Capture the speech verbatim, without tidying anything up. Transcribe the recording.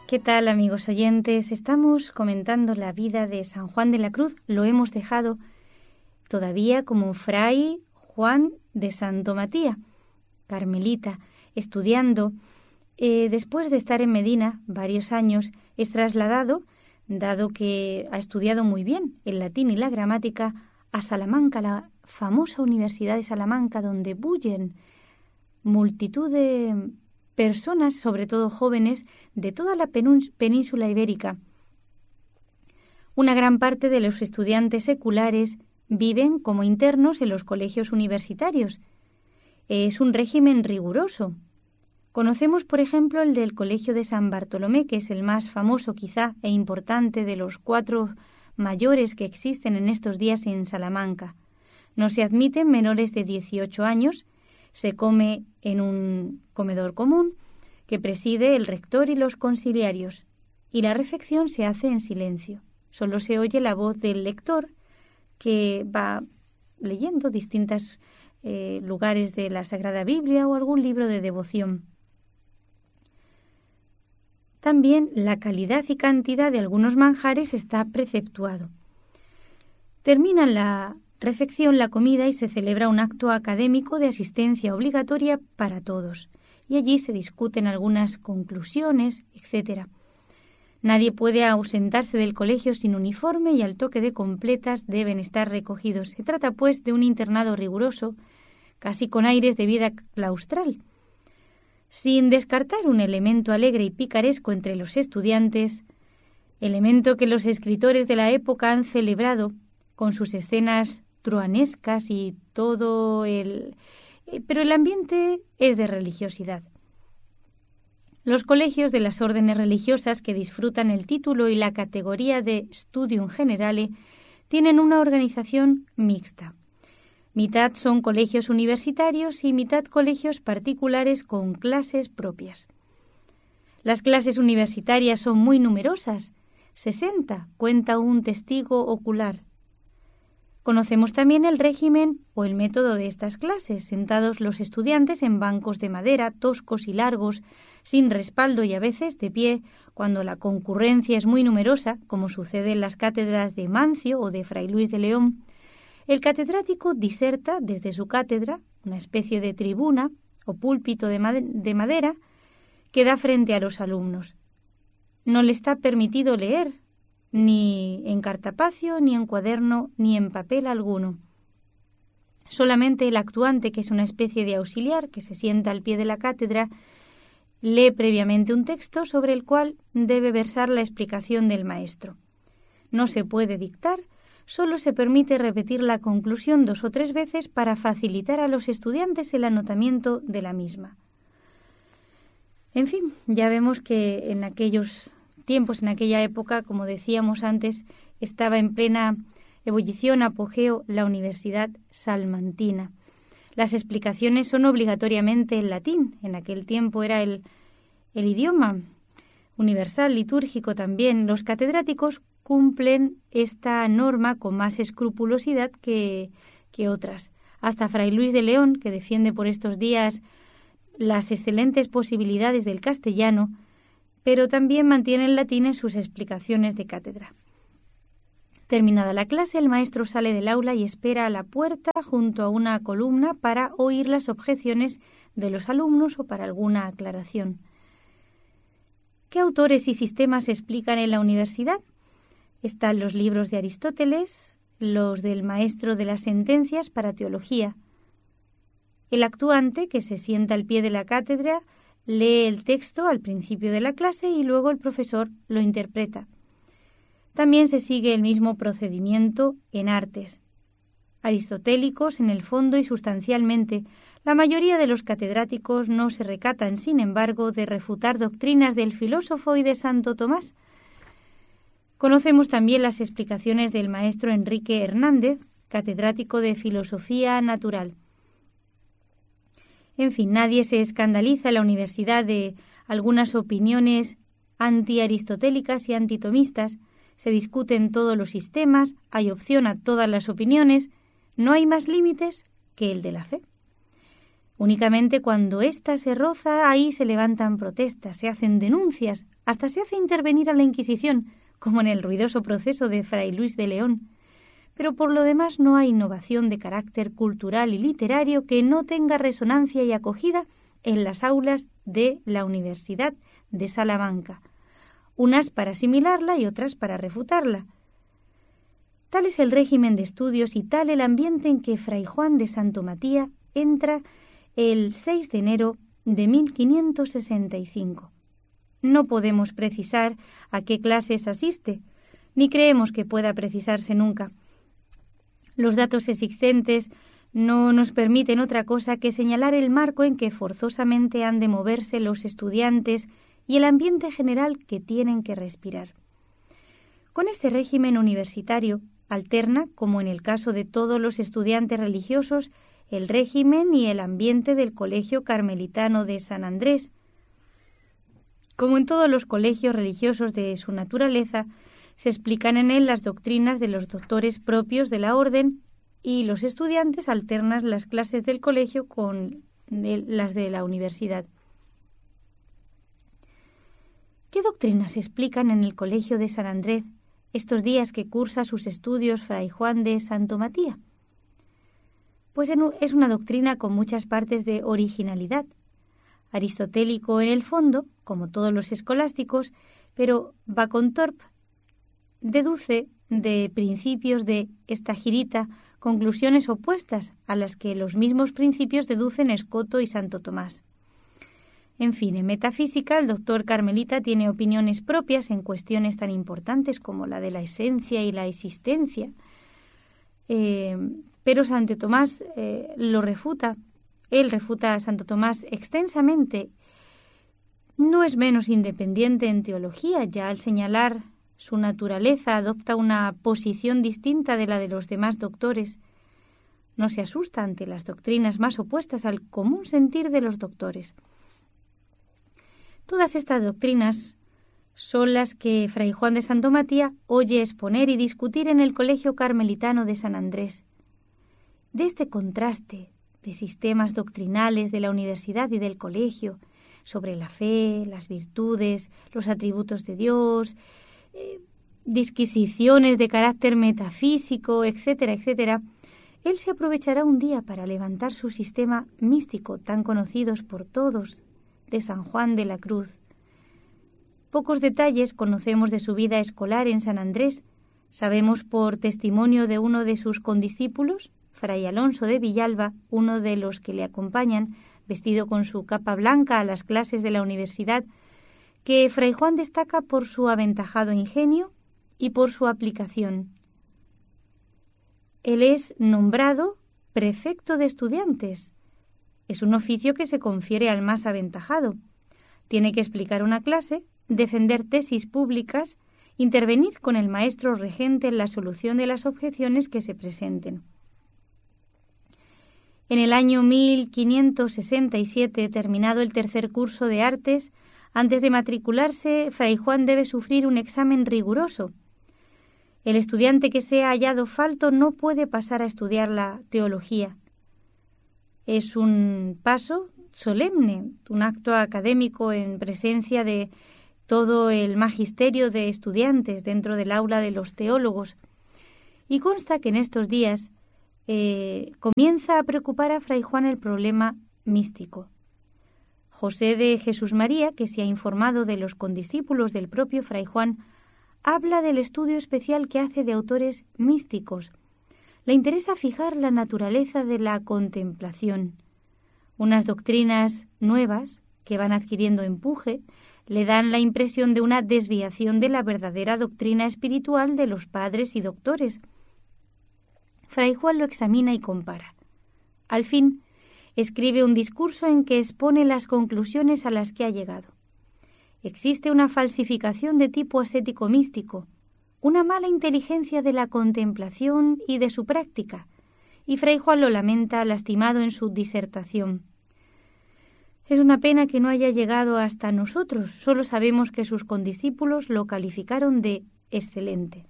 ¿Qué tal, amigos oyentes? Estamos comentando la vida de San Juan de la Cruz. Lo hemos dejado todavía como Fray Juan de Santo Matías, carmelita, estudiando. Eh, después de estar en Medina varios años, es trasladado, dado que ha estudiado muy bien el latín y la gramática, a Salamanca, la famosa Universidad de Salamanca, donde bullen multitud de personas, sobre todo jóvenes, de toda la península ibérica. Una gran parte de los estudiantes seculares viven como internos en los colegios universitarios. Es un régimen riguroso. Conocemos, por ejemplo, el del Colegio de San Bartolomé, que es el más famoso quizá e importante de los cuatro mayores que existen en estos días en Salamanca. No se admiten menores de dieciocho años, se come en un comedor común que preside el rector y los conciliarios, y la refección se hace en silencio. Solo se oye la voz del lector que va leyendo distintos eh, lugares de la Sagrada Biblia o algún libro de devoción. También la calidad y cantidad de algunos manjares está preceptuado. Termina la refección, la comida, y se celebra un acto académico de asistencia obligatoria para todos, y allí se discuten algunas conclusiones, etcétera. Nadie puede ausentarse del colegio sin uniforme y al toque de completas deben estar recogidos. Se trata, pues, de un internado riguroso, casi con aires de vida claustral. Sin descartar un elemento alegre y picaresco entre los estudiantes, elemento que los escritores de la época han celebrado con sus escenas truanescas y todo el... Pero el ambiente es de religiosidad. Los colegios de las órdenes religiosas que disfrutan el título y la categoría de Studium Generale tienen una organización mixta. Mitad son colegios universitarios y mitad colegios particulares con clases propias. Las clases universitarias son muy numerosas, sesenta, cuenta un testigo ocular. Conocemos también el régimen o el método de estas clases, sentados los estudiantes en bancos de madera, toscos y largos, sin respaldo y a veces de pie, cuando la concurrencia es muy numerosa, como sucede en las cátedras de Mancio o de Fray Luis de León. El catedrático diserta desde su cátedra, una especie de tribuna o púlpito de madera, que da frente a los alumnos. No le está permitido leer, ni en cartapacio, ni en cuaderno, ni en papel alguno. Solamente el actuante, que es una especie de auxiliar que se sienta al pie de la cátedra, lee previamente un texto sobre el cual debe versar la explicación del maestro. No se puede dictar, solo se permite repetir la conclusión dos o tres veces para facilitar a los estudiantes el anotamiento de la misma. En fin, ya vemos que en aquellos tiempos, en aquella época, como decíamos antes, estaba en plena ebullición, apogeo, la Universidad Salmantina. Las explicaciones son obligatoriamente en latín. En aquel tiempo era el, el idioma universal, litúrgico también. Los catedráticos cumplen esta norma con más escrupulosidad que, que otras. Hasta Fray Luis de León, que defiende por estos días las excelentes posibilidades del castellano, pero también mantiene el latín en sus explicaciones de cátedra. Terminada la clase, el maestro sale del aula y espera a la puerta junto a una columna para oír las objeciones de los alumnos o para alguna aclaración. ¿Qué autores y sistemas se explican en la universidad? Están los libros de Aristóteles, los del maestro de las sentencias para teología. El actuante, que se sienta al pie de la cátedra, lee el texto al principio de la clase y luego el profesor lo interpreta. También se sigue el mismo procedimiento en artes. Aristotélicos en el fondo y sustancialmente, la mayoría de los catedráticos no se recatan, sin embargo, de refutar doctrinas del filósofo y de Santo Tomás. Conocemos también las explicaciones del maestro Enrique Hernández, catedrático de Filosofía Natural. En fin, nadie se escandaliza en la universidad de algunas opiniones antiaristotélicas y antitomistas. Se discuten todos los sistemas, hay opción a todas las opiniones, no hay más límites que el de la fe. Únicamente cuando ésta se roza, ahí se levantan protestas, se hacen denuncias, hasta se hace intervenir a la Inquisición, como en el ruidoso proceso de Fray Luis de León. Pero por lo demás no hay innovación de carácter cultural y literario que no tenga resonancia y acogida en las aulas de la Universidad de Salamanca, unas para asimilarla y otras para refutarla. Tal es el régimen de estudios y tal el ambiente en que Fray Juan de Santo Matía entra el seis de enero de mil quinientos sesenta y cinco. No podemos precisar a qué clases asiste, ni creemos que pueda precisarse nunca. Los datos existentes no nos permiten otra cosa que señalar el marco en que forzosamente han de moverse los estudiantes y el ambiente general que tienen que respirar. Con este régimen universitario alterna, como en el caso de todos los estudiantes religiosos, el régimen y el ambiente del Colegio Carmelitano de San Andrés. Como en todos los colegios religiosos de su naturaleza, se explican en él las doctrinas de los doctores propios de la orden y los estudiantes alternan las clases del colegio con las de la universidad. ¿Qué doctrinas se explican en el Colegio de San Andrés estos días que cursa sus estudios Fray Juan de Santo Matía? Pues es una doctrina con muchas partes de originalidad, aristotélico en el fondo, como todos los escolásticos, pero Bacontorp deduce de principios de esta girita conclusiones opuestas a las que los mismos principios deducen Escoto y Santo Tomás. En fin, en metafísica el doctor carmelita tiene opiniones propias en cuestiones tan importantes como la de la esencia y la existencia, eh, pero Santo Tomás eh, lo refuta. Él refuta a Santo Tomás extensamente. No es menos independiente en teología, ya al señalar su naturaleza adopta una posición distinta de la de los demás doctores. No se asusta ante las doctrinas más opuestas al común sentir de los doctores. Todas estas doctrinas son las que Fray Juan de Santo Matía oye exponer y discutir en el Colegio Carmelitano de San Andrés. De este contraste de sistemas doctrinales de la universidad y del colegio sobre la fe, las virtudes, los atributos de Dios, eh, disquisiciones de carácter metafísico, etcétera, etcétera, él se aprovechará un día para levantar su sistema místico tan conocidos por todos, de San Juan de la Cruz. Pocos detalles conocemos de su vida escolar en San Andrés. Sabemos por testimonio de uno de sus condiscípulos, Fray Alonso de Villalba, uno de los que le acompañan, vestido con su capa blanca a las clases de la universidad, que Fray Juan destaca por su aventajado ingenio y por su aplicación. Él es nombrado prefecto de estudiantes. Es un oficio que se confiere al más aventajado. Tiene que explicar una clase, defender tesis públicas, intervenir con el maestro regente en la solución de las objeciones que se presenten. En el año mil quinientos sesenta y siete, terminado el tercer curso de artes, antes de matricularse, Fray Juan debe sufrir un examen riguroso. El estudiante que sea hallado falto no puede pasar a estudiar la teología. Es un paso solemne, un acto académico en presencia de todo el magisterio de estudiantes dentro del aula de los teólogos. Y consta que en estos días eh, comienza a preocupar a Fray Juan el problema místico. José de Jesús María, que se ha informado de los condiscípulos del propio Fray Juan, habla del estudio especial que hace de autores místicos. Le interesa fijar la naturaleza de la contemplación. Unas doctrinas nuevas, que van adquiriendo empuje, le dan la impresión de una desviación de la verdadera doctrina espiritual de los padres y doctores. Fray Juan lo examina y compara. Al fin, escribe un discurso en que expone las conclusiones a las que ha llegado. Existe una falsificación de tipo ascético místico, una mala inteligencia de la contemplación y de su práctica, y Fray Juan lo lamenta lastimado en su disertación. Es una pena que no haya llegado hasta nosotros, solo sabemos que sus condiscípulos lo calificaron de excelente.